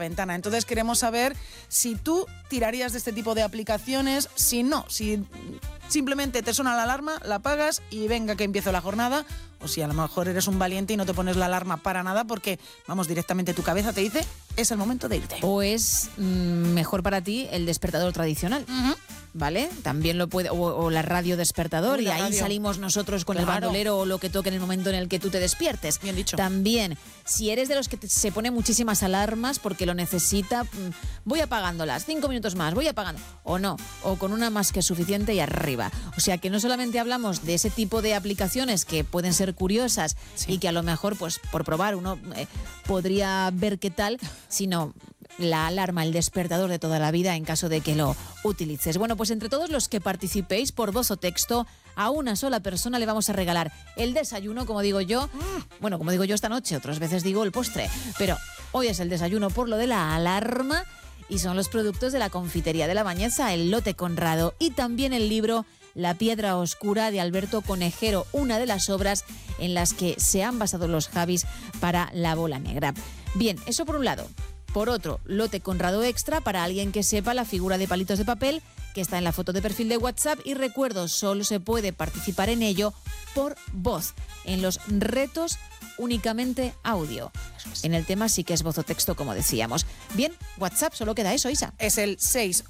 ventana. Entonces queremos saber si tú tirarías de este tipo de aplicaciones, si no, si simplemente te suena la alarma, la apagas y venga que empiece la jornada, o si a lo mejor eres un valiente y no te pones la alarma para nada porque, vamos, directamente tu cabeza te dice, es el momento de irte. O es mejor para ti el despertador tradicional. ¿Vale? También lo puede, o la radio despertador, y ahí salimos nosotros con el bandolero o lo que toque en el momento en el que tú te despiertes. Bien dicho. También, si eres de los que se pone muchísimas alarmas porque lo necesita, voy apagándolas, 5 minutos más, voy apagando, o no, o con una más que suficiente y arriba. O sea que no solamente hablamos de ese tipo de aplicaciones que pueden ser curiosas y que a lo mejor, pues por probar uno podría ver qué tal, sino la alarma, el despertador de toda la vida en caso de que lo utilices. Bueno, pues entre todos los que participéis por voz o texto, a una sola persona le vamos a regalar el desayuno, como digo yo. Bueno, como digo yo esta noche, otras veces digo el postre, pero hoy es el desayuno por lo de la alarma y son los productos de la Confitería de la Bañeza, el Lote Conrado, y también el libro La Piedra Oscura de Alberto Conejero, una de las obras en las que se han basado los Javis para La Bola Negra. Bien, eso por un lado. Por otro, Lote Conrado Extra para alguien que sepa la figura de palitos de papel que está en la foto de perfil de WhatsApp, y recuerdo, solo se puede participar en ello por voz. En los retos únicamente audio. En el tema sí que es voz o texto, como decíamos. Bien, WhatsApp, solo queda eso, Isa. Es el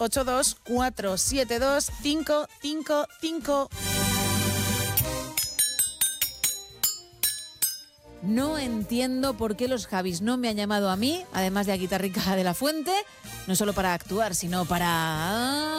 682-472-555. No entiendo por qué los Javis no me han llamado a mí, además de a Guitarrica de la Fuente, no solo para actuar, sino para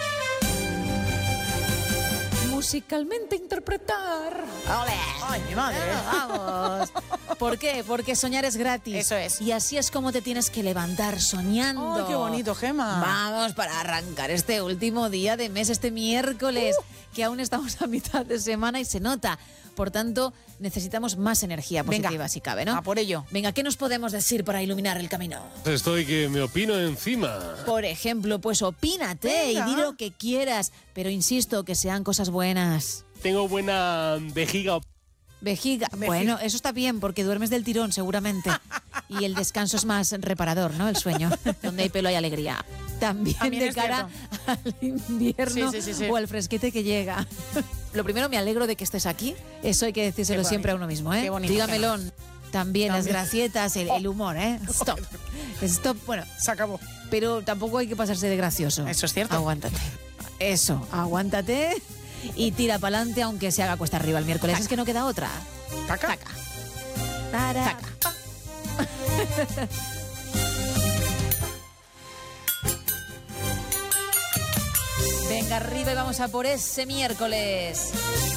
musicalmente interpretar. ¡Ole! ¡Ay, mi madre! ¡Vamos! ¿Por qué? Porque soñar es gratis. Eso es. Y así es como te tienes que levantar, soñando. ¡Ay, qué bonito, Gema! Vamos, para arrancar este último día de mes, este miércoles, que aún estamos a mitad de semana y se nota. Por tanto, necesitamos más energía positiva. Venga, si cabe, ¿no? A por ello. Venga, ¿qué nos podemos decir para iluminar el camino? Estoy que me opino encima. Por ejemplo, pues opínate y di lo que quieras, pero insisto, que sean cosas buenas. Tengo buena vejiga. Vejiga. Bueno, eso está bien, porque duermes del tirón, seguramente. Y el descanso es más reparador, ¿no? El sueño. Donde hay pelo hay alegría. También de cara al invierno o al fresquete que llega. Lo primero, me alegro de que estés aquí. Eso hay que decírselo siempre a uno mismo, ¿eh? Qué bonito. Dígamelo. También las gracietas, el humor, ¿eh? Stop. Stop, bueno. Se acabó. Pero tampoco hay que pasarse de gracioso. Eso es cierto. Aguántate. Eso, aguántate y tira para adelante, aunque se haga cuesta arriba el miércoles. Taca. Es que no queda otra. Taca. Taca. Taca. Venga, arriba y vamos a por ese miércoles.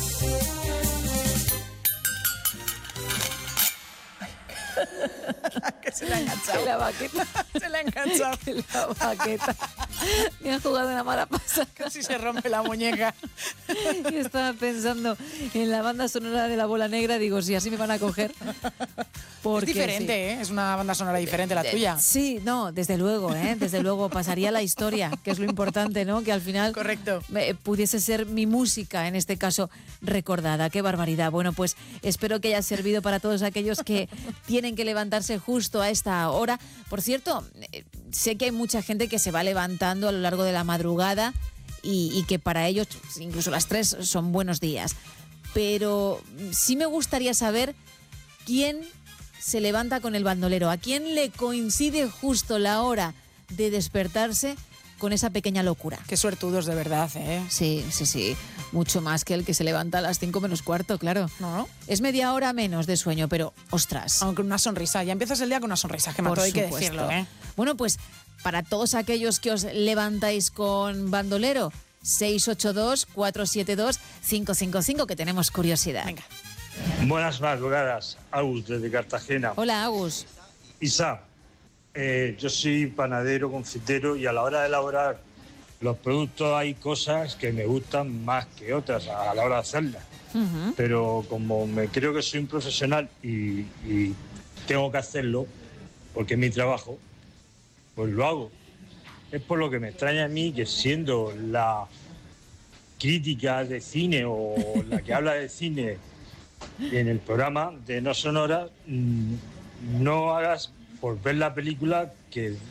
Que se le ha enganchado. La baqueta. Se le ha enganchado. La baqueta. Me han jugado una mala pasada. Casi se rompe la muñeca. Y estaba pensando en la banda sonora de La Bola Negra. Digo, si así me van a coger. Porque es diferente, sí. ¿eh? Es una banda sonora diferente la tuya. Sí, no, desde luego, ¿eh? Desde luego pasaría la historia, que es lo importante, ¿no? Que al final Correcto. Pudiese ser mi música, en este caso, recordada. ¡Qué barbaridad! Bueno, pues espero que haya servido para todos aquellos que tienen que levantarse justo a esta hora. Por cierto, sé que hay mucha gente que se va levantando a lo largo de la madrugada y que para ellos incluso las 3 son buenos días. Pero sí me gustaría saber quién se levanta con el bandolero, a quién le coincide justo la hora de despertarse con esa pequeña locura. Qué suertudos, de verdad, ¿eh? Sí. Mucho más que el que se levanta a las 5 menos cuarto, claro. ¿No? Es media hora menos de sueño, pero ostras. Aunque una sonrisa. Ya empiezas el día con una sonrisa, que todo hay que decirlo, ¿eh? Bueno, pues para todos aquellos que os levantáis con bandolero, 682-472-555, que tenemos curiosidad. Venga. Buenas madrugadas, Agus desde Cartagena. Hola, Agus. Isa, yo soy panadero, confitero, y a la hora de elaborar los productos hay cosas que me gustan más que otras a la hora de hacerlas. Pero como me creo que soy un profesional y tengo que hacerlo, porque es mi trabajo, pues lo hago. Es por lo que me extraña a mí que, siendo la crítica de cine o la que habla de cine en el programa de No Sonora, no hagas por ver la película que